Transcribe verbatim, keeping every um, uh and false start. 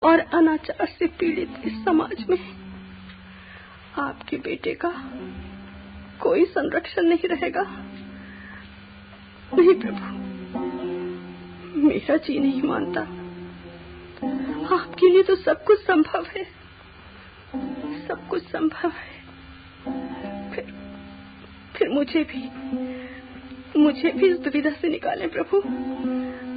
और अनाचार से पीड़ित इस समाज में आपके बेटे का कोई संरक्षण नहीं रहेगा। नहीं प्रभु, मेरा जी नहीं मानता। आपके लिए तो सब कुछ संभव है, सब कुछ संभव है। फिर फिर मुझे भी मुझे भी इस दुविधा से निकालें प्रभु।